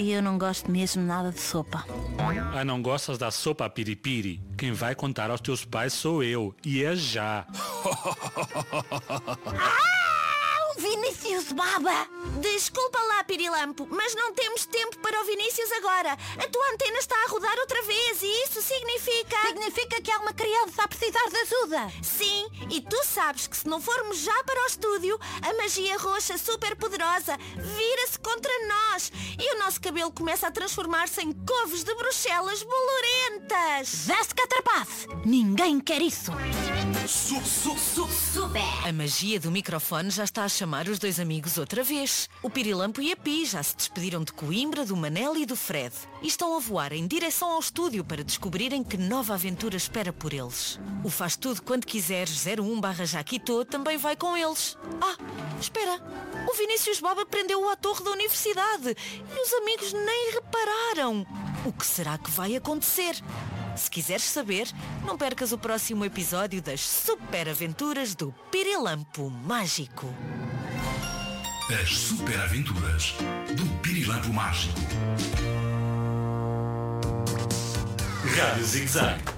E eu não gosto mesmo nada de sopa. Ah, não gostas da sopa piripiri? Quem vai contar aos teus pais sou eu, e é já. Vinícius Baba! Desculpa lá, Pirilampo, mas não temos tempo para o Vinícius agora. A tua antena está a rodar outra vez e isso significa... Significa que há uma criança a precisar de ajuda. Sim, e tu sabes que se não formos já para o estúdio, a magia roxa super poderosa vira-se contra nós e o nosso cabelo começa a transformar-se em couves de Bruxelas bolorentas. Veste que atrapasse! Ninguém quer isso! Super! A magia do microfone já está a chamar os dois amigos outra vez. O Pirilampo e a Pi já se despediram de Coimbra, do Manel e do Fred. E estão a voar em direção ao estúdio para descobrirem que nova aventura espera por eles. O Faz Tudo Quando Quiseres 01/Jaquito também vai com eles. Ah, espera! O Vinícius Baba prendeu-o à torre da universidade e os amigos nem repararam. O que será que vai acontecer? Se quiseres saber, não percas o próximo episódio das Super Aventuras do Pirilampo Mágico. As Super Aventuras do Pirilampo Mágico. Rádio Zig Zag.